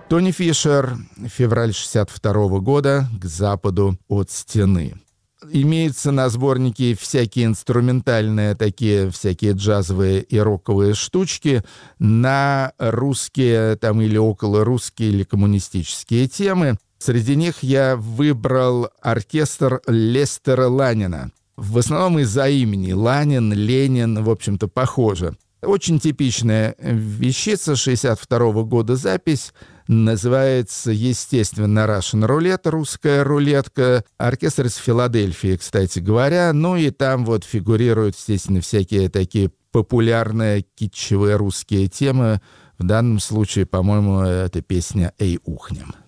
Тони Фишер, февраль 62 года, «К западу от стены». Имеются на сборнике всякие инструментальные, такие всякие джазовые и роковые штучки на русские там или околорусские или коммунистические темы. Среди них я выбрал оркестр Лестера Ланина. В основном из-за имени. Ланин, Ленин, в общем-то, похоже. Очень типичная вещица 62 года запись. Называется, естественно, Russian Roulette, русская рулетка. Оркестр из Филадельфии, кстати говоря. Ну и там вот фигурируют, естественно, всякие такие популярные китчевые русские темы. В данном случае, по-моему, это песня «Эй, ухнем».